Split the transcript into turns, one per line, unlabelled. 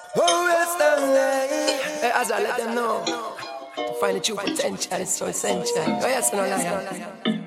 Oh, yes, Stanley. As I let them know, to find the true potential is so essential. Oh, yes, no liar.